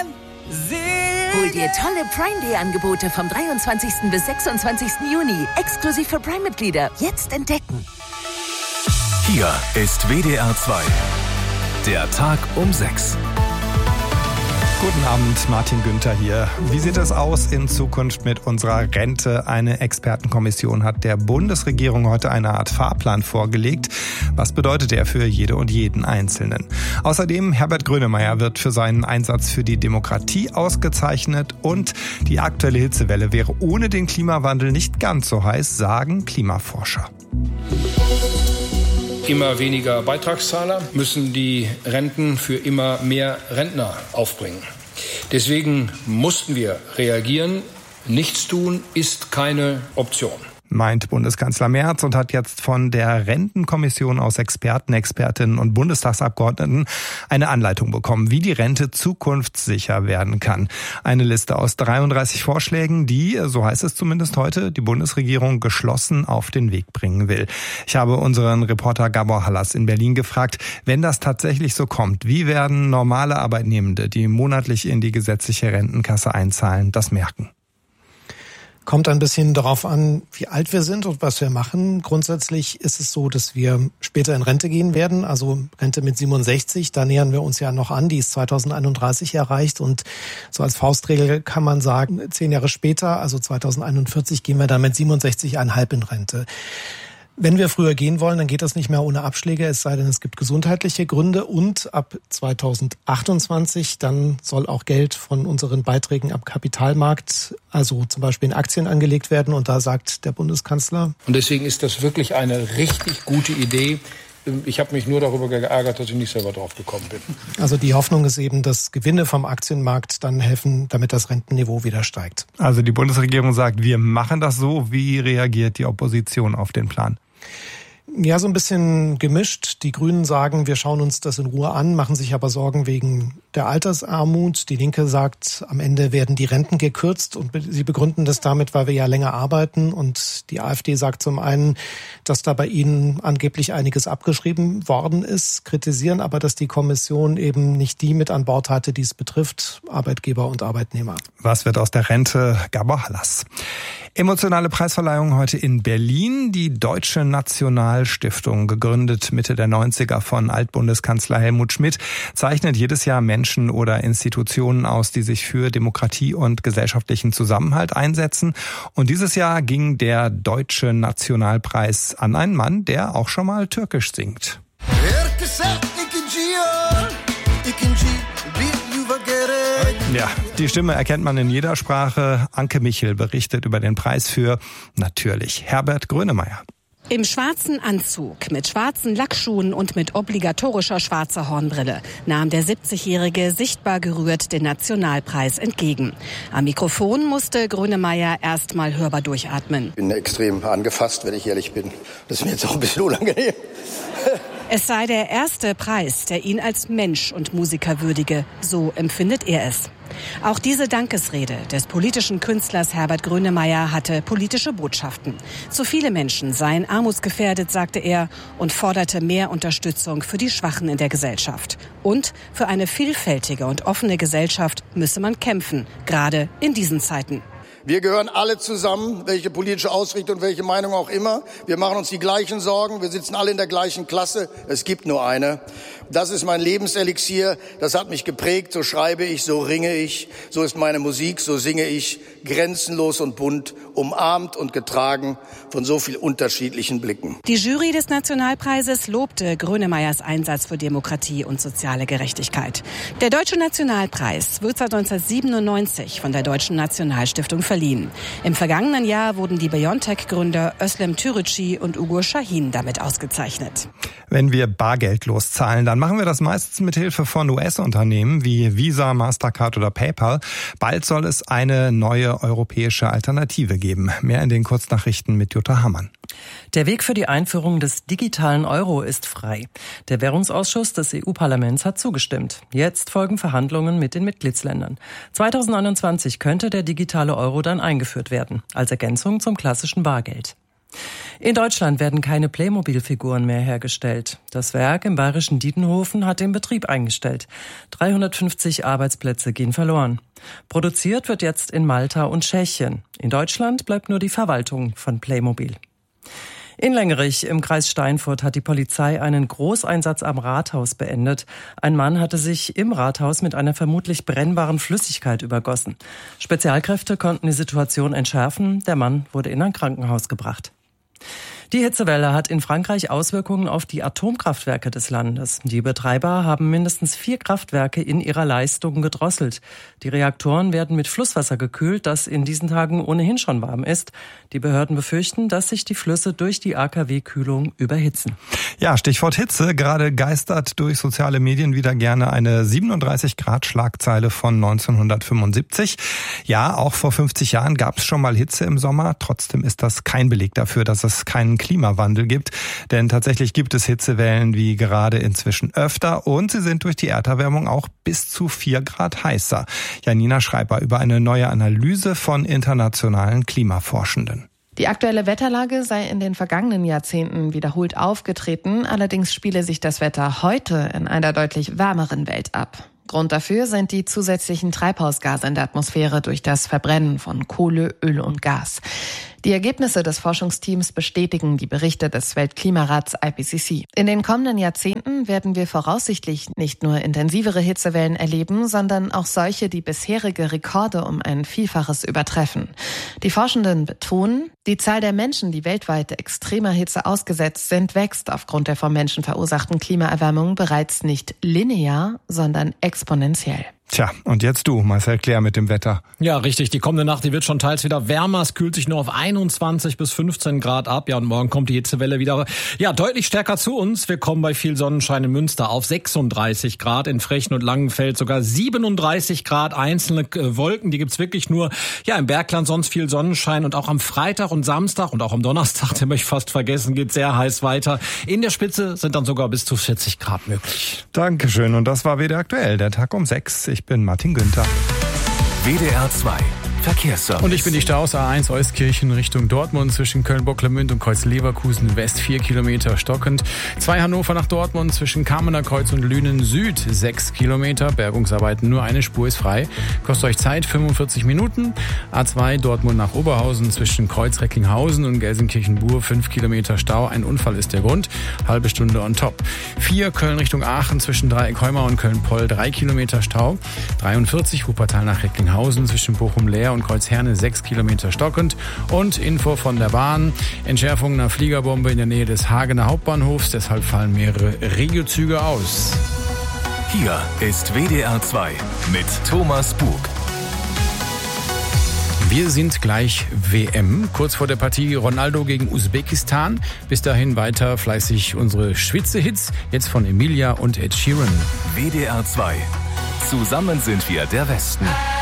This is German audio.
Hol dir tolle Prime Day Angebote vom 23. bis 26. Juni. Exklusiv für Prime-Mitglieder. Jetzt entdecken. Hier ist WDR 2. Der Tag um 6. Guten Abend, Martin Günther hier. Wie sieht es aus in Zukunft mit unserer Rente? Eine Expertenkommission hat der Bundesregierung heute eine Art Fahrplan vorgelegt. Was bedeutet er für jede und jeden Einzelnen? Außerdem, Herbert Grönemeyer wird für seinen Einsatz für die Demokratie ausgezeichnet und die aktuelle Hitzewelle wäre ohne den Klimawandel nicht ganz so heiß, sagen Klimaforscher. Immer weniger Beitragszahler müssen die Renten für immer mehr Rentner aufbringen. Deswegen mussten wir reagieren. Nichts tun ist keine Option. Meint Bundeskanzler Merz und hat jetzt von der Rentenkommission aus Experten, Expertinnen und Bundestagsabgeordneten eine Anleitung bekommen, wie die Rente zukunftssicher werden kann. Eine Liste aus 33 Vorschlägen, die, so heißt es zumindest heute, die Bundesregierung geschlossen auf den Weg bringen will. Ich habe unseren Reporter Gabor Hallas in Berlin gefragt, wenn das tatsächlich so kommt, wie werden normale Arbeitnehmende, die monatlich in die gesetzliche Rentenkasse einzahlen, das merken? Kommt ein bisschen darauf an, wie alt wir sind und was wir machen. Grundsätzlich ist es so, dass wir später in Rente gehen werden, also Rente mit 67, da nähern wir uns ja noch an, die ist 2031 erreicht und so als Faustregel kann man sagen, 10 Jahre später, also 2041, gehen wir dann mit 67,5 in Rente. Wenn wir früher gehen wollen, dann geht das nicht mehr ohne Abschläge, es sei denn, es gibt gesundheitliche Gründe. Und ab 2028, dann soll auch Geld von unseren Beiträgen am Kapitalmarkt, also zum Beispiel in Aktien, angelegt werden. Und da sagt der Bundeskanzler: Und deswegen ist das wirklich eine richtig gute Idee. Ich habe mich nur darüber geärgert, dass ich nicht selber drauf gekommen bin. Also die Hoffnung ist eben, dass Gewinne vom Aktienmarkt dann helfen, damit das Rentenniveau wieder steigt. Also die Bundesregierung sagt, wir machen das so. Wie reagiert die Opposition auf den Plan? Ja, so ein bisschen gemischt. Die Grünen sagen, wir schauen uns das in Ruhe an, machen sich aber Sorgen wegen der Altersarmut. Die Linke sagt, am Ende werden die Renten gekürzt und sie begründen das damit, weil wir ja länger arbeiten. Und die AfD sagt zum einen, dass da bei ihnen angeblich einiges abgeschrieben worden ist, kritisieren aber, dass die Kommission eben nicht die mit an Bord hatte, die es betrifft, Arbeitgeber und Arbeitnehmer. Was wird aus der Rente? Gabor Hallas. Emotionale Preisverleihung heute in Berlin. Die Deutsche Nationalstiftung, gegründet Mitte der 90er von Altbundeskanzler Helmut Schmidt, zeichnet jedes Jahr Menschen oder Institutionen aus, die sich für Demokratie und gesellschaftlichen Zusammenhalt einsetzen. Und dieses Jahr ging der Deutsche Nationalpreis an einen Mann, der auch schon mal Türkisch singt. Ja, die Stimme erkennt man in jeder Sprache. Anke Michel berichtet über den Preis für, natürlich, Herbert Grönemeyer. Im schwarzen Anzug, mit schwarzen Lackschuhen und mit obligatorischer schwarzer Hornbrille nahm der 70-Jährige sichtbar gerührt den Nationalpreis entgegen. Am Mikrofon musste Grönemeyer erst mal hörbar durchatmen. Ich bin extrem angefasst, wenn ich ehrlich bin. Das ist mir jetzt auch ein bisschen unangenehm. Es sei der erste Preis, der ihn als Mensch und Musiker würdige. So empfindet er es. Auch diese Dankesrede des politischen Künstlers Herbert Grönemeyer hatte politische Botschaften. Zu viele Menschen seien armutsgefährdet, sagte er, und forderte mehr Unterstützung für die Schwachen in der Gesellschaft. Und für eine vielfältige und offene Gesellschaft müsse man kämpfen, gerade in diesen Zeiten. Wir gehören alle zusammen, welche politische Ausrichtung, welche Meinung auch immer. Wir machen uns die gleichen Sorgen, wir sitzen alle in der gleichen Klasse. Es gibt nur eine. Das ist mein Lebenselixier, das hat mich geprägt, so schreibe ich, so ringe ich, so ist meine Musik, so singe ich, grenzenlos und bunt, umarmt und getragen von so viel unterschiedlichen Blicken. Die Jury des Nationalpreises lobte Grönemeyers Einsatz für Demokratie und soziale Gerechtigkeit. Der Deutsche Nationalpreis wird seit 1997 von der Deutschen Nationalstiftung verliehen. Im vergangenen Jahr wurden die BioNTech-Gründer Özlem Türeci und Ugur Şahin damit ausgezeichnet. Wenn wir bargeldlos zahlen, dann machen wir das meistens mit Hilfe von US-Unternehmen wie Visa, Mastercard oder PayPal. Bald soll es eine neue europäische Alternative geben. Mehr in den Kurznachrichten mit Jutta Hammann. Der Weg für die Einführung des digitalen Euro ist frei. Der Währungsausschuss des EU-Parlaments hat zugestimmt. Jetzt folgen Verhandlungen mit den Mitgliedsländern. 2029 könnte der digitale Euro dann eingeführt werden, als Ergänzung zum klassischen Bargeld. In Deutschland werden keine Playmobil-Figuren mehr hergestellt. Das Werk im bayerischen Dietenhofen hat den Betrieb eingestellt. 350 Arbeitsplätze gehen verloren. Produziert wird jetzt in Malta und Tschechien. In Deutschland bleibt nur die Verwaltung von Playmobil. In Lengerich im Kreis Steinfurt hat die Polizei einen Großeinsatz am Rathaus beendet. Ein Mann hatte sich im Rathaus mit einer vermutlich brennbaren Flüssigkeit übergossen. Spezialkräfte konnten die Situation entschärfen. Der Mann wurde in ein Krankenhaus gebracht. Die Hitzewelle hat in Frankreich Auswirkungen auf die Atomkraftwerke des Landes. Die Betreiber haben mindestens 4 Kraftwerke in ihrer Leistung gedrosselt. Die Reaktoren werden mit Flusswasser gekühlt, das in diesen Tagen ohnehin schon warm ist. Die Behörden befürchten, dass sich die Flüsse durch die AKW-Kühlung überhitzen. Ja, Stichwort Hitze. Gerade geistert durch soziale Medien wieder gerne eine 37-Grad-Schlagzeile von 1975. Ja, auch vor 50 Jahren gab es schon mal Hitze im Sommer. Trotzdem ist das kein Beleg dafür, dass es keinen Klimawandel gibt. Denn tatsächlich gibt es Hitzewellen wie gerade inzwischen öfter und sie sind durch die Erderwärmung auch bis zu 4 Grad heißer. Janina Schreiber über eine neue Analyse von internationalen Klimaforschenden. Die aktuelle Wetterlage sei in den vergangenen Jahrzehnten wiederholt aufgetreten. Allerdings spiele sich das Wetter heute in einer deutlich wärmeren Welt ab. Grund dafür sind die zusätzlichen Treibhausgase in der Atmosphäre durch das Verbrennen von Kohle, Öl und Gas. Die Ergebnisse des Forschungsteams bestätigen die Berichte des Weltklimarats IPCC. In den kommenden Jahrzehnten werden wir voraussichtlich nicht nur intensivere Hitzewellen erleben, sondern auch solche, die bisherige Rekorde um ein Vielfaches übertreffen. Die Forschenden betonen, die Zahl der Menschen, die weltweit extremer Hitze ausgesetzt sind, wächst aufgrund der vom Menschen verursachten Klimaerwärmung bereits nicht linear, sondern exponentiell. Tja, und jetzt du, Marcel Claire mit dem Wetter. Ja, richtig. Die kommende Nacht, die wird schon teils wieder wärmer. Es kühlt sich nur auf 21 bis 15 Grad ab. Ja, und morgen kommt die Hitzewelle wieder, ja, deutlich stärker zu uns. Wir kommen bei viel Sonnenschein in Münster auf 36 Grad, in Frechen und Langenfeld sogar 37 Grad. Einzelne Wolken, die gibt's wirklich nur, ja, im Bergland sonst viel Sonnenschein. Und auch am Freitag und Samstag und auch am Donnerstag, den möchte ich fast vergessen, geht sehr heiß weiter. In der Spitze sind dann sogar bis zu 40 Grad möglich. Dankeschön. Und das war WDR aktuell, der Tag um 6. Ich bin Martin Günther. WDR 2 Verkehrsservice. Und ich bin die Staus A1 Euskirchen Richtung Dortmund zwischen Köln-Bocklemünd und Kreuz-Leverkusen West 4 Kilometer stockend. 2 Hannover nach Dortmund zwischen Kamener Kreuz und Lünen Süd 6 Kilometer. Bergungsarbeiten, nur eine Spur ist frei. Kostet euch Zeit 45 Minuten. A2 Dortmund nach Oberhausen zwischen Kreuz-Recklinghausen und Gelsenkirchen-Bur 5 Kilometer Stau. Ein Unfall ist der Grund. Halbe Stunde on top. 4 Köln Richtung Aachen zwischen Dreieck-Heumau und Köln-Poll 3 Kilometer Stau. 43 Wuppertal nach Recklinghausen zwischen Bochum-Leer und Kreuzherne 6 Kilometer stockend. Und Info von der Bahn. Entschärfung einer Fliegerbombe in der Nähe des Hagener Hauptbahnhofs. Deshalb fallen mehrere Regiozüge aus. Hier ist WDR 2 mit Thomas Bug. Wir sind gleich WM, kurz vor der Partie Ronaldo gegen Usbekistan. Bis dahin weiter fleißig unsere Schwitze-Hits, jetzt von Emilia und Ed Sheeran. WDR 2. Zusammen sind wir der Westen.